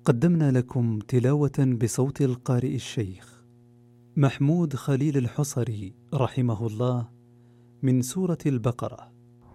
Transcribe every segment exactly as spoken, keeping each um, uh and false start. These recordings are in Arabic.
قدمنا لكم تلاوة بصوت القارئ الشيخ محمود خليل الحصري رحمه الله من سورة البقرة.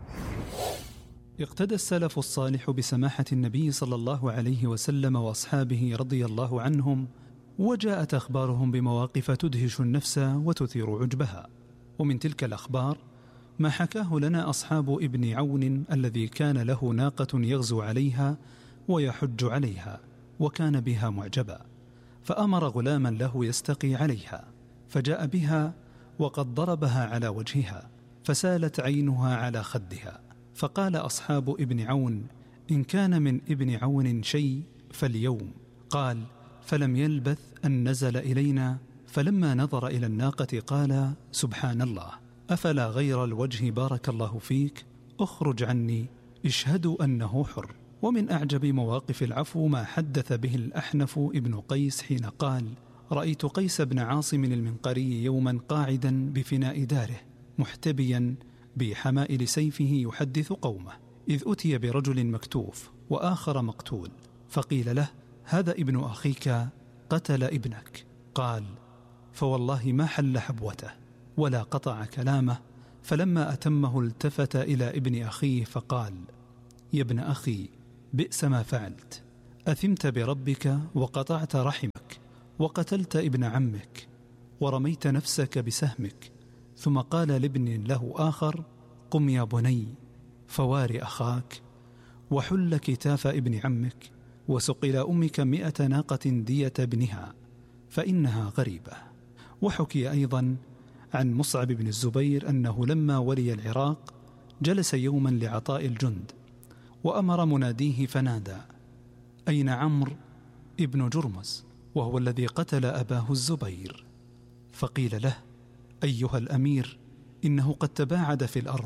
اقتدى السلف الصالح بسماحة النبي صلى الله عليه وسلم وأصحابه رضي الله عنهم، وجاءت أخبارهم بمواقف تدهش النفس وتثير عجبها. ومن تلك الأخبار ما حكاه لنا أصحاب ابن عون الذي كان له ناقة يغزو عليها ويحج عليها، وكان بها معجبا، فأمر غلاما له يستقي عليها، فجاء بها وقد ضربها على وجهها، فسالت عينها على خدها. فقال أصحاب ابن عون: إن كان من ابن عون شيء فاليوم. قال: فلم يلبث أن نزل إلينا، فلما نظر إلى الناقة قال: سبحان الله، أفلا غير الوجه بارك الله فيك، أخرج عني، اشهدوا أنه حر. ومن أعجب مواقف العفو ما حدث به الأحنف ابن قيس حين قال: رأيت قيس بن عاصم المنقري يوما قاعدا بفناء داره محتبيا بحمائل سيفه يحدث قومه، إذ أتي برجل مكتوف وآخر مقتول، فقيل له: هذا ابن أخيك قتل ابنك. قال: فوالله ما حل حبوته ولا قطع كلامه، فلما أتمه التفت إلى ابن أخيه فقال: يا ابن أخي، بئس ما فعلت، أثمت بربك وقطعت رحمك وقتلت ابن عمك ورميت نفسك بسهمك. ثم قال لابن له آخر: قم يا بني فوار أخاك، وحل كتاف ابن عمك، وسق إلى أمك مئة ناقة دية ابنها فإنها غريبة. وحكي أيضا عن مصعب بن الزبير أنه لما ولي العراق جلس يوما لعطاء الجند، وأمر مناديه فنادى: أين عمرو ابن جرمز، وهو الذي قتل أباه الزبير؟ فقيل له: أيها الأمير، إنه قد تباعد في الأرض.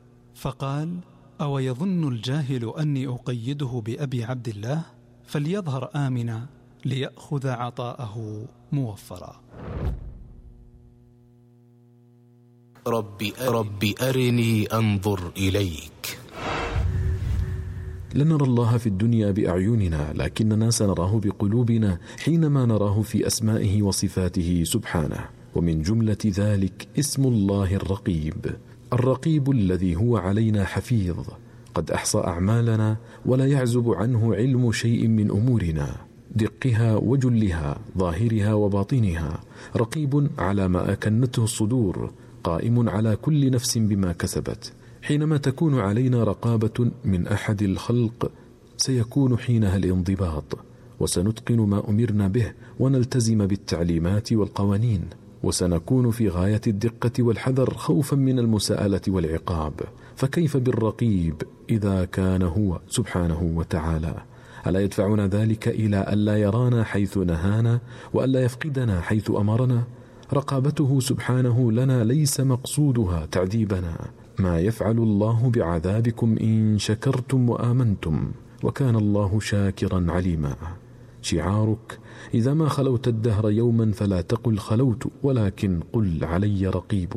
فقال: أو يظن الجاهل أني أقيده بأبي عبد الله؟ فليظهر آمنا ليأخذ عطاءه موفرا. رب, رب أرني أنظر إليك. لن نرى الله في الدنيا بأعيننا، لكننا سنراه بقلوبنا حينما نراه في أسمائه وصفاته سبحانه. ومن جملة ذلك اسم الله الرقيب، الرقيب الذي هو علينا حفيظ، قد أحصى أعمالنا ولا يعزب عنه علم شيء من أمورنا، دقها وجلها، ظاهرها وباطنها. رقيب على ما أكنته الصدور، قائم على كل نفس بما كسبت. حينما تكون علينا رقابة من أحد الخلق سيكون حينها الانضباط، وسنتقن ما أمرنا به ونلتزم بالتعليمات والقوانين، وسنكون في غاية الدقة والحذر خوفا من المساءلة والعقاب. فكيف بالرقيب إذا كان هو سبحانه وتعالى؟ ألا يدفعنا ذلك إلى ألا يرانا حيث نهانا وألا يفقدنا حيث أمرنا؟ رقابته سبحانه لنا ليس مقصودها تعذيبنا. ما يفعل الله بعذابكم إن شكرتم وآمنتم، وكان الله شاكرا عليما. شعارك: إذا ما خلوت الدهر يوما فلا تقل خلوت، ولكن قل علي رقيب.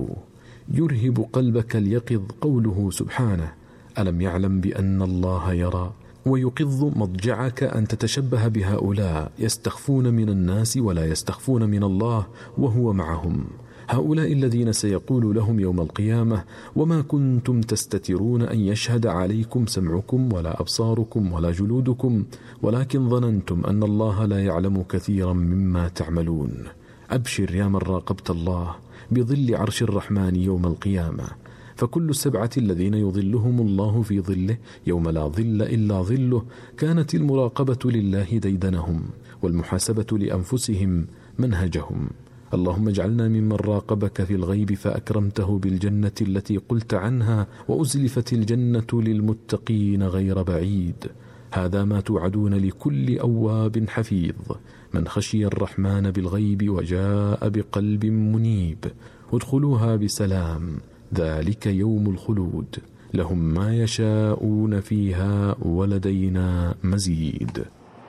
يرهب قلبك اليقظ قوله سبحانه: ألم يعلم بأن الله يرى؟ ويقظ مضجعك أن تتشبه بهؤلاء يستخفون من الناس ولا يستخفون من الله وهو معهم. هؤلاء الذين سيقول لهم يوم القيامة: وما كنتم تستترون أن يشهد عليكم سمعكم ولا أبصاركم ولا جلودكم، ولكن ظننتم أن الله لا يعلم كثيرا مما تعملون. أبشر يا من راقبت الله بظل عرش الرحمن يوم القيامة، فكل السبعة الذين يظلهم الله في ظله يوم لا ظل إلا ظله كانت المراقبة لله ديدنهم، والمحاسبة لأنفسهم منهجهم. اللهم اجعلنا ممن راقبك في الغيب فأكرمته بالجنة التي قلت عنها، وأزلفت الجنة للمتقين غير بعيد. هذا ما توعدون لكل أواب حفيظ، من خشي الرحمن بالغيب وجاء بقلب منيب. ادخلوها بسلام، ذلك يوم الخلود، لهم ما يشاءون فيها ولدينا مزيد.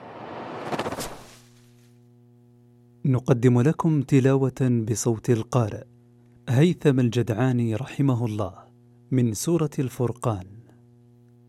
نقدم لكم تلاوة بصوت القارئ هيثم الجدعاني رحمه الله من سورة الفرقان.